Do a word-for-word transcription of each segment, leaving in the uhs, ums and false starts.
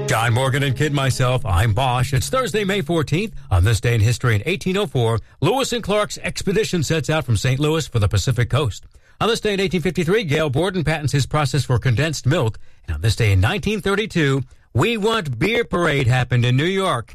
John Morgan and Kid myself, I'm Bosch. It's Thursday, May fourteenth. On this day in history in eighteen oh four, Lewis and Clark's expedition sets out from Saint Louis for the Pacific coast. On this day in eighteen fifty-three, Gail Borden patents his process for condensed milk. And on this day in nineteen thirty-two, We Want Beer Parade happened in New York.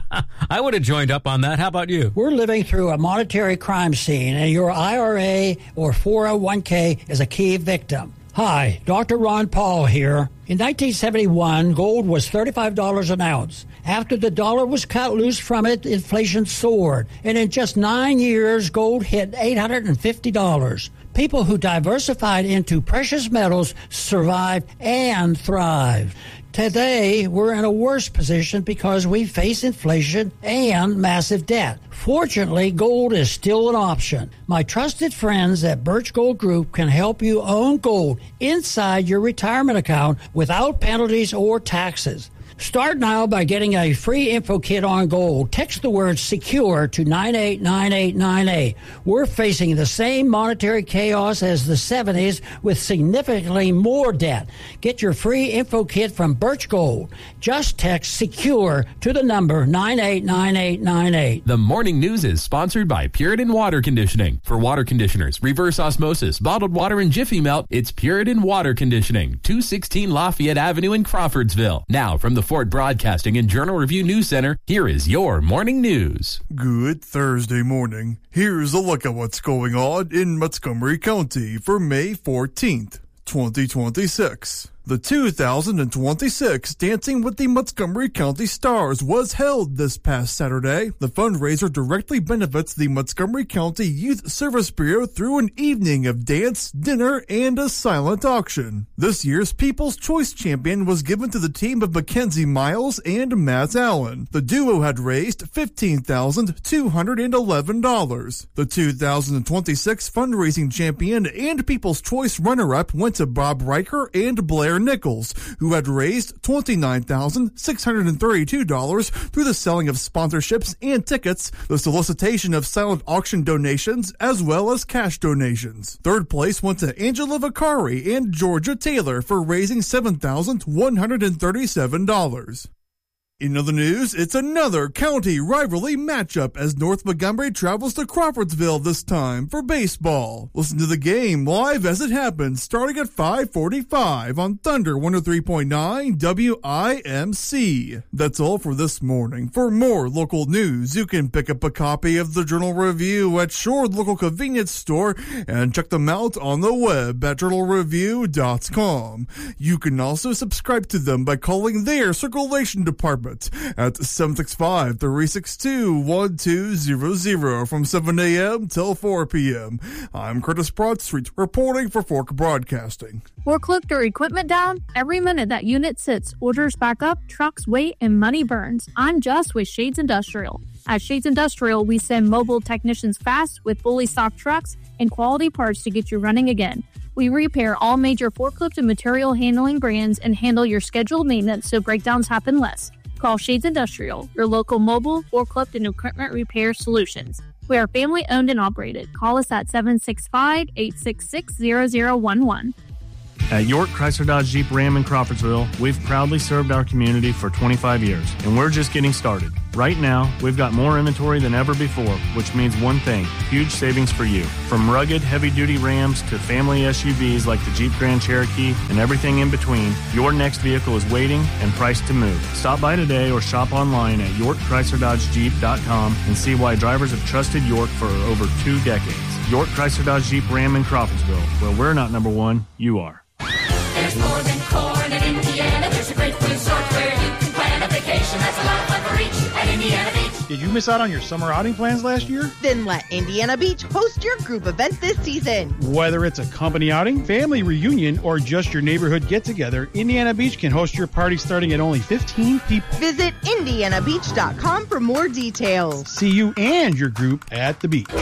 I would have joined up on that. How about you? We're living through a monetary crime scene, and your I R A or four oh one k is a key victim. Hi, Doctor Ron Paul here. In nineteen seventy-one, gold was thirty-five dollars an ounce. After the dollar was cut loose from it, inflation soared. And in just nine years, gold hit eight hundred fifty dollars. People who diversified into precious metals survived and thrived. Today, we're in a worse position because we face inflation and massive debt. Fortunately, gold is still an option. My trusted friends at Birch Gold Group can help you own gold inside your retirement account without penalties or taxes. Start now by getting a free info kit on gold. Text the word SECURE to nine eight nine eight nine eight. We're facing the same monetary chaos as the seventies with significantly more debt. Get your free info kit from Birch Gold. Just text SECURE to the number nine eight nine eight nine eight. The morning news is sponsored by Puritan Water Conditioning. For water conditioners, reverse osmosis, bottled water, and Jiffy Melt, it's Puritan Water Conditioning, two sixteen Lafayette Avenue in Crawfordsville. Now, from the Fort Broadcasting and Journal Review News Center, here is your morning news. Good Thursday morning. Here's a look at what's going on in Montgomery County for May fourteenth, twenty twenty-six. The two thousand twenty-six Dancing with the Montgomery County Stars was held this past Saturday. The fundraiser directly benefits the Montgomery County Youth Service Bureau through an evening of dance, dinner, and a silent auction. This year's People's Choice Champion was given to the team of Mackenzie Miles and Matt Allen. The duo had raised fifteen thousand two hundred eleven dollars. The two thousand twenty-six fundraising champion and People's Choice runner-up went to Bob Riker and Blair Nichols, who had raised twenty-nine thousand six hundred thirty-two dollars through the selling of sponsorships and tickets, the solicitation of silent auction donations, as well as cash donations. Third place went to Angela Vicari and Georgia Taylor for raising seven thousand one hundred thirty-seven dollars. In other news, it's another county rivalry matchup as North Montgomery travels to Crawfordsville this time for baseball. Listen to the game live as it happens starting at five forty-five on Thunder one oh three point nine W I M C. That's all for this morning. For more local news, you can pick up a copy of the Journal Review at Shore Local Convenience Store and check them out on the web at journal review dot com. You can also subscribe to them by calling their circulation department at seven six five, three six two, one two zero zero from seven a.m. till four p.m. I'm Curtis Broadstreet reporting for Fork Broadcasting. Forklift or equipment down? Every minute that unit sits, orders back up, trucks wait, and money burns. I'm Just with Shades Industrial. At Shades Industrial, we send mobile technicians fast with fully stocked trucks and quality parts to get you running again. We repair all major forklift and material handling brands and handle your scheduled maintenance so breakdowns happen less. Call Shades Industrial, your local mobile, forklift, and equipment repair solutions. We are family owned and operated. Call us at seven six five, eight six six, zero zero one one. At York Chrysler Dodge Jeep Ram in Crawfordsville, we've proudly served our community for twenty-five years, and we're just getting started. Right now, we've got more inventory than ever before, which means one thing, huge savings for you. From rugged, heavy-duty Rams to family S U Vs like the Jeep Grand Cherokee and everything in between, your next vehicle is waiting and priced to move. Stop by today or shop online at york chrysler dodge jeep dot com and see why drivers have trusted York for over two decades. York Chrysler Dodge Jeep Ram in Crawfordsville, where we're not number one, you are. There's more than corn in Indiana. There's a great resort where you can plan a vacation. That's a lot of fun for each at Indiana Beach. Did you miss out on your summer outing plans last year? Then let Indiana Beach host your group event this season. Whether it's a company outing, family reunion, or just your neighborhood get-together, Indiana Beach can host your party starting at only fifteen people. Visit indiana beach dot com for more details. See you and your group at the beach.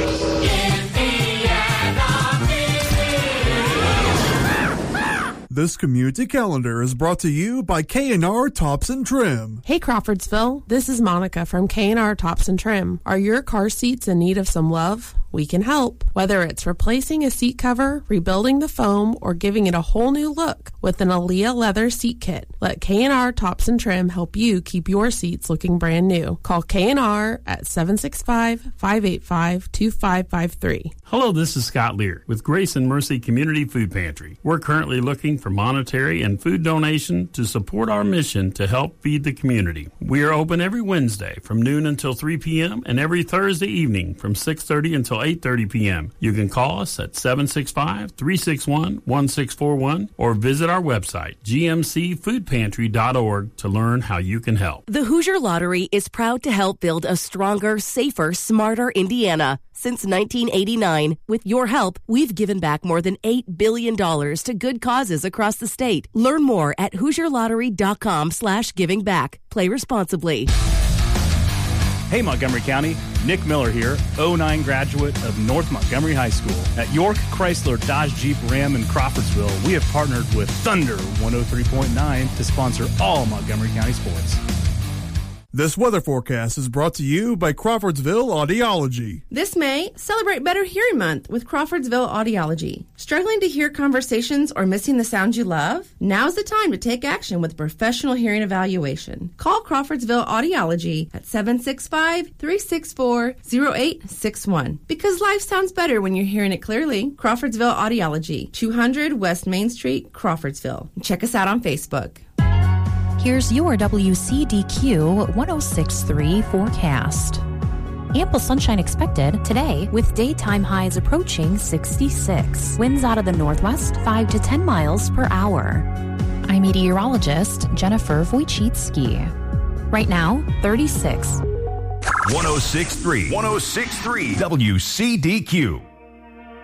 This community calendar is brought to you by K and R Tops and Trim. Hey Crawfordsville, this is Monica from K and R Tops and Trim. Are your car seats in need of some love? we can help. Whether it's replacing a seat cover, rebuilding the foam, or giving it a whole new look with an Aaliyah leather seat kit, let K and R Tops and Trim help you keep your seats looking brand new. Call K and R at seven six five, five eight five, two five five three. Hello, this is Scott Lear with Grace and Mercy Community Food Pantry. We're currently looking for monetary and food donation to support our mission to help feed the community. We are open every Wednesday from noon until three p.m. and every Thursday evening from six thirty until eight thirty p.m. You can call us at seven six five, three six one, one six four one or visit our website, g m c food pantry dot org, to learn how you can help. The Hoosier Lottery is proud to help build a stronger, safer, smarter Indiana. Since nineteen eighty-nine, with your help, we've given back more than eight billion dollars to good causes across the state. Learn more at hoosier lottery dot com slash giving back. Play responsibly. Hey Montgomery County, Nick Miller here, oh nine graduate of North Montgomery High School. At York Chrysler Dodge Jeep Ram in Crawfordsville, we have partnered with Thunder one oh three point nine to sponsor all Montgomery County sports. This weather forecast is brought to you by Crawfordsville Audiology. This May, celebrate Better Hearing Month with Crawfordsville Audiology. Struggling to hear conversations or missing the sounds you love? Now's the time to take action with professional hearing evaluation. Call Crawfordsville Audiology at seven six five, three six four, zero eight six one. Because life sounds better when you're hearing it clearly. Crawfordsville Audiology, two hundred West Main Street, Crawfordsville. Check us out on Facebook. Here's your W C D Q one oh six point three forecast. Ample sunshine expected today with daytime highs approaching sixty-six. Winds out of the northwest five to ten miles per hour. I'm meteorologist Jennifer Wojcicki. Right now, thirty-six. one oh six point three. one oh six point three W C D Q.